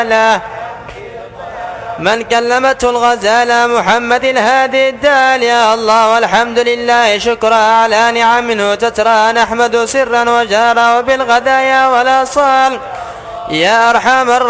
من كلمته الغزالة محمد الهادي الدال. يا الله والحمد لله شكرا على نعم منه تترى نحمد سرا وجهرا وبالغدايا والأصال. يا أرحم